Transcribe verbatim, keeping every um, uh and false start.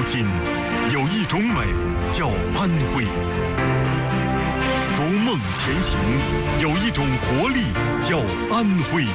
今，有一种美叫安徽；逐梦前行，有一种活力叫安徽。